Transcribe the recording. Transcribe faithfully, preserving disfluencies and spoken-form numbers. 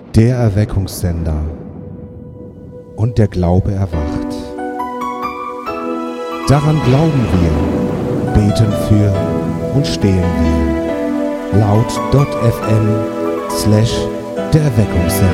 Der Erweckungssender. Und der Glaube erwacht. Daran glauben wir, beten für und stehen wir. Laut.fm slash der Erweckungssender.